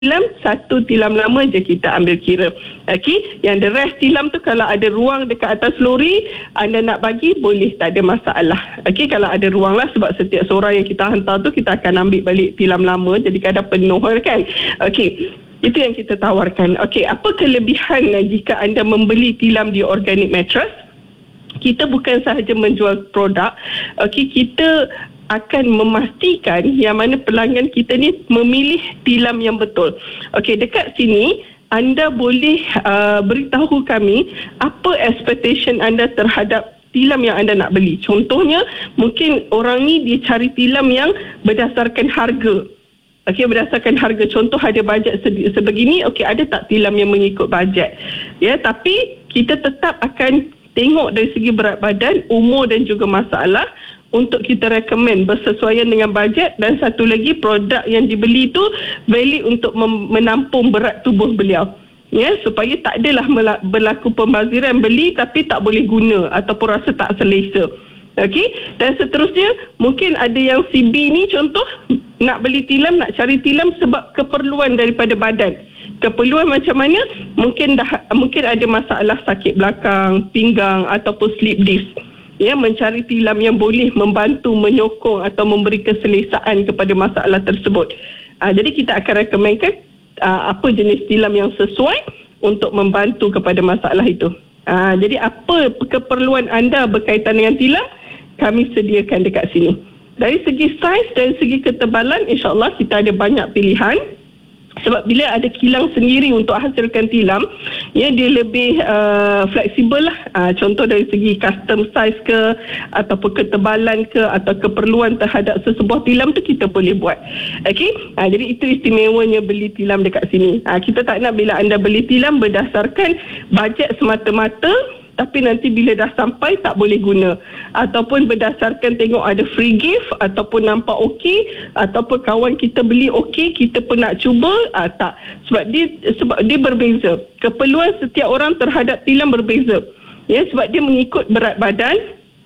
tilam, satu tilam lama je kita ambil kira. Okey, yang the rest tilam tu kalau ada ruang dekat atas lori anda nak bagi, boleh, tak ada masalah. Okey, kalau ada ruang lah, sebab setiap seorang yang kita hantar tu kita akan ambil balik tilam lama, jadi kadang penuh kan. Okey, itu yang kita tawarkan. Okey, apa kelebihan jika anda membeli tilam di Organic Mattress? Kita bukan sahaja menjual produk, okey, kita akan memastikan yang mana pelanggan kita ni memilih tilam yang betul. Okey, dekat sini anda boleh beritahu kami apa expectation anda terhadap tilam yang anda nak beli. Contohnya, mungkin orang ni dia cari tilam yang berdasarkan harga. Okey, berdasarkan harga. Contoh ada bajet sebegini, okey, ada tak tilam yang mengikut bajet? Ya, tapi kita tetap akan tengok dari segi berat badan, umur dan juga masalah untuk kita recommend bersesuaian dengan bajet. Dan satu lagi, produk yang dibeli tu valid untuk menampung berat tubuh beliau, ya, supaya tak adalah berlaku pembaziran, beli tapi tak boleh guna ataupun rasa tak selesa. Okey, dan seterusnya mungkin ada yang CB ni, contoh nak beli tilam, nak cari tilam sebab keperluan daripada badan. Keperluan macam mana? Mungkin ada masalah sakit belakang, pinggang ataupun slip disc. Ya, mencari tilam yang boleh membantu, menyokong atau memberi keselesaan kepada masalah tersebut. Jadi kita akan rekomenkan apa jenis tilam yang sesuai untuk membantu kepada masalah itu. Jadi apa keperluan anda berkaitan dengan tilam, kami sediakan dekat sini. Dari segi saiz dan segi ketebalan, insyaAllah kita ada banyak pilihan. Sebab bila ada kilang sendiri untuk hasilkan tilam, ya, dia lebih fleksibel lah. Contoh dari segi custom size ke, ataupun ketebalan ke, atau keperluan terhadap sesebuah tilam tu kita boleh buat. Okey, jadi itu istimewanya beli tilam dekat sini. Kita tak nak bila anda beli tilam berdasarkan bajet semata-mata, tapi nanti bila dah sampai tak boleh guna, ataupun berdasarkan tengok ada free gift ataupun nampak okey, ataupun kawan kita beli okey, kita pun nak cuba, tak. Sebab dia berbeza. Keperluan setiap orang terhadap tilam berbeza. Ya, sebab dia mengikut berat badan,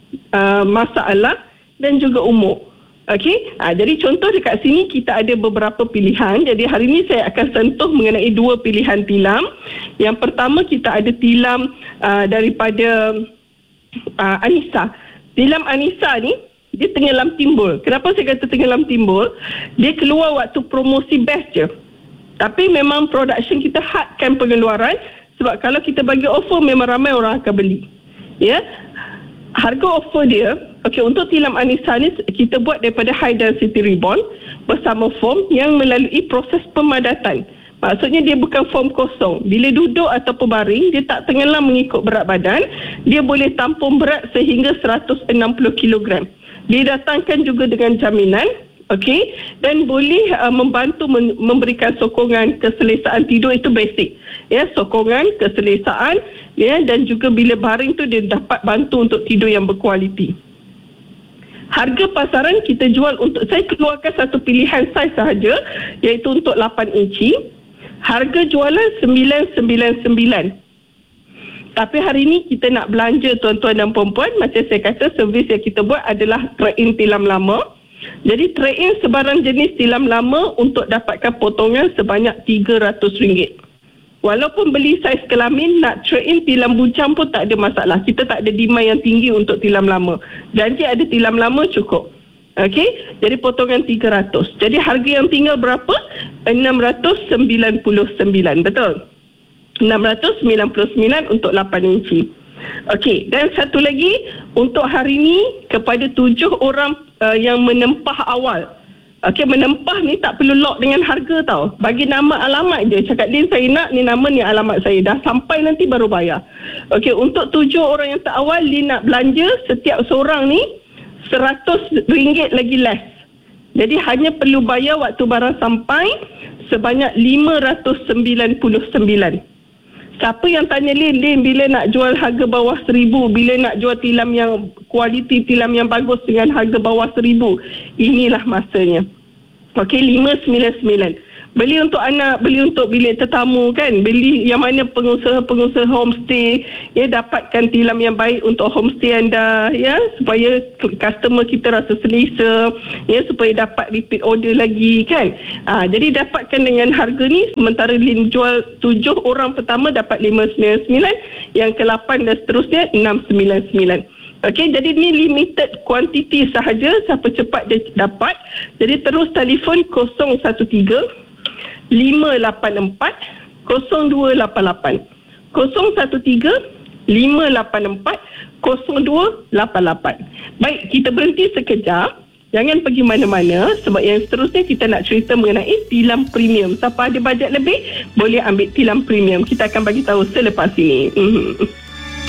masalah dan juga umur. Okey, jadi contoh dekat sini kita ada beberapa pilihan. Jadi hari ini saya akan sentuh mengenai dua pilihan tilam. Yang pertama, kita ada tilam daripada Anissa. Tilam Anissa ni dia tenggelam timbul. Kenapa saya kata tenggelam timbul? Dia keluar waktu promosi best je. Tapi memang production kita hadkan pengeluaran, sebab kalau kita bagi offer memang ramai orang akan beli. Ya. Harga offer dia, okey, untuk tilam Anissa ni kita buat daripada high density ribbon bersama foam yang melalui proses pemadatan. Maksudnya dia bukan foam kosong. Bila duduk ataupun baring, dia tak tenggelam mengikut berat badan. Dia boleh tampung berat sehingga 160 kg. Didatangkan juga dengan jaminan, okey, dan boleh membantu memberikan sokongan keselesaan tidur. Itu basic, ya, sokongan keselesaan, ya, dan juga bila baring tu dia dapat bantu untuk tidur yang berkualiti. Harga pasaran kita jual, untuk saya keluarkan satu pilihan saiz sahaja, iaitu untuk 8 inci. Harga jualan 999. Tapi hari ini kita nak belanja tuan-tuan dan puan-puan, macam saya kata, servis yang kita buat adalah trade-in tilam lama. Jadi trade-in sebarang jenis tilam lama untuk dapatkan potongan sebanyak RM300. Walaupun beli saiz kelamin, nak trade-in tilam bujang pun tak ada masalah. Kita tak ada demand yang tinggi untuk tilam lama. Janji ada tilam lama cukup. Okey, jadi potongan 300. Jadi harga yang tinggal berapa? 699, betul? 699 untuk 8 inci. Okey, dan satu lagi untuk hari ini kepada 7 orang yang menempah awal. Okey, menempah ni tak perlu lock dengan harga tau. Bagi nama alamat je. Cakap Din, saya nak ni nama ni alamat saya. Dah sampai nanti baru bayar. Okey, untuk 7 orang yang terawal, Din nak belanja setiap seorang ni RM100 lagi less. Jadi hanya perlu bayar waktu barang sampai sebanyak RM599. Siapa yang tanya Lin, bila nak jual harga bawah RM1,000, bila nak jual tilam yang kualiti, tilam yang bagus dengan harga bawah RM1,000, inilah masanya. Okey, 599. Beli untuk anak, beli untuk bilik tetamu kan, beli yang mana pengusaha-pengusaha homestay ya, dapatkan tilam yang baik untuk homestay anda ya, supaya customer kita rasa selesa ya, supaya dapat repeat order lagi kan. Jadi dapatkan dengan harga ni, sementara Lin jual 7 orang pertama dapat 599, yang ke-8 dan seterusnya 699. Okey, jadi ni limited quantity sahaja, siapa cepat dia dapat. Jadi terus telefon 013 584 0288, 013 584 0288. Baik, kita berhenti sekejap. Jangan pergi mana-mana, sebab yang seterusnya kita nak cerita mengenai tilam premium. Siapa ada bajet lebih, boleh ambil tilam premium. Kita akan bagi tahu selepas ini.